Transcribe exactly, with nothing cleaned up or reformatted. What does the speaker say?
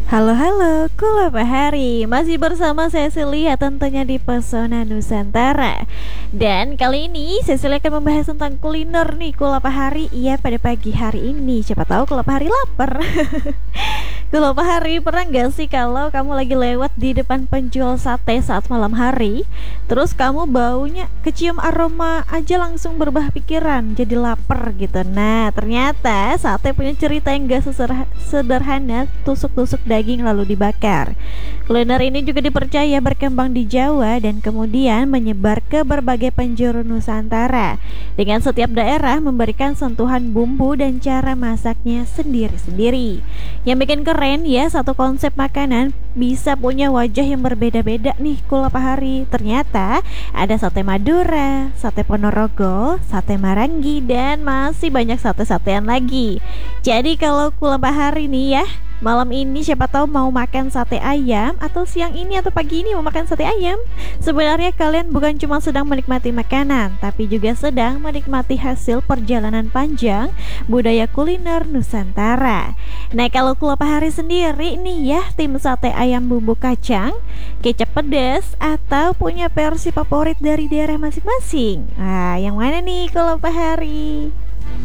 Halo halo, Kulapahari masih bersama Cecilia tentunya di Pesona Nusantara. Dan kali ini Cecilia akan membahas tentang kuliner nih Kulapahari. Iya, pada pagi hari ini siapa tahu Kulapahari lapar. Kulapahari, pernah nggak sih kalau kamu lagi lewat di depan penjual sate saat malam hari, terus kamu baunya kecium aroma aja langsung berubah pikiran, jadi lapar gitu. Nah, ternyata sate punya cerita yang gak seser- sederhana, tusuk-tusuk daging lalu dibakar. Kuliner ini juga dipercaya berkembang di Jawa dan kemudian menyebar ke berbagai penjuru Nusantara. Dengan setiap daerah memberikan sentuhan bumbu dan cara masaknya sendiri-sendiri. Yang bikin keren ya, satu konsep makanan bisa punya wajah yang berbeda-beda nih Kulapahari. Ternyata ada sate Madura, sate Ponorogo, sate Marangi, dan masih banyak sate-satean lagi. Jadi kalau Kulapahari nih ya, malam ini siapa tahu mau makan sate ayam, atau siang ini atau pagi ini mau makan sate ayam. Sebenarnya kalian bukan cuma sedang menikmati makanan, tapi juga sedang menikmati hasil perjalanan panjang budaya kuliner Nusantara. Nah, kalau Kulapahari sendiri nih ya, tim sate ayam bumbu kacang, kecap pedas, atau punya versi favorit dari daerah masing-masing? Nah, yang mana nih Kulapahari?